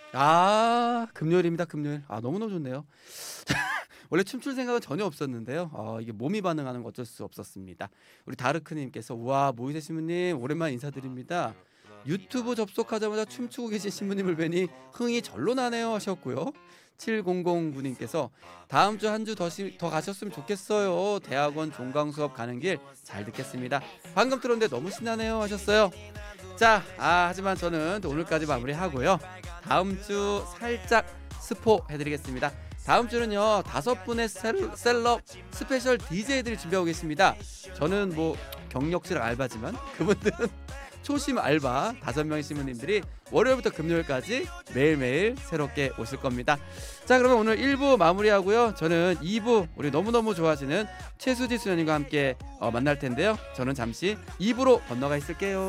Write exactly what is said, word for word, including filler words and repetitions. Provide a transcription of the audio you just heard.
아 금요일입니다. 금요일. 아 너무너무 좋네요. 원래 춤출 생각은 전혀 없었는데요. 어 이게 몸이 반응하는 거 어쩔 수 없었습니다. 우리 다르크 님께서 "우와 모이세 신부님 오랜만에 인사드립니다. 유튜브 접속하자마자 춤추고 계신 신부님을 뵈니 흥이 절로 나네요." 하셨고요. 칠공공구 님께서 "다음 주 한 주 더 더 가셨으면 좋겠어요. 대학원 종강 수업 가는 길 잘 듣겠습니다. 방금 들었는데 너무 신나네요." 하셨어요. 자, 아 하지만 저는 또 오늘까지 마무리하고요. 다음 주 살짝 스포 해드리겠습니다. 다음 주는요 다섯 분의 셀, 셀럽 스페셜 디제이들이 준비하고 계십니다. 저는 뭐 경력직 알바지만 그분들은 초심 알바 다섯 명의 신부님들이 월요일부터 금요일까지 매일매일 새롭게 오실 겁니다. 자, 그러면 오늘 일 부 마무리하고요. 저는 이 부 우리 너무너무 좋아하시는 최수지 수녀님과 함께 어, 만날 텐데요. 저는 잠시 이 부로 건너가 있을게요.